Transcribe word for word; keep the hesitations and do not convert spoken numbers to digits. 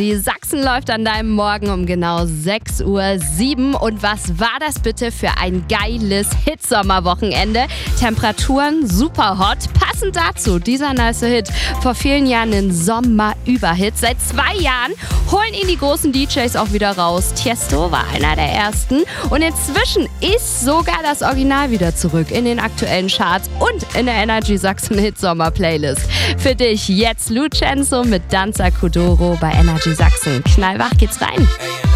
Die Sachsen läuft an deinem Morgen um genau sechs Uhr sieben. Und was war das bitte für ein geiles Hitsommerwochenende? Temperaturen super hot. Passend dazu dieser nice Hit. Vor vielen Jahren ein Sommerüberhit. Seit zwei Jahren holen ihn die großen D Js auch wieder raus. Tiesto war einer der ersten. Und inzwischen ist sogar das Original wieder zurück in den aktuellen Charts und in der Energy Sachsen Hitsommer Playlist. Für dich jetzt Lucenzo mit Danza Kuduro bei Energy Sachsen. Knallwach geht's rein.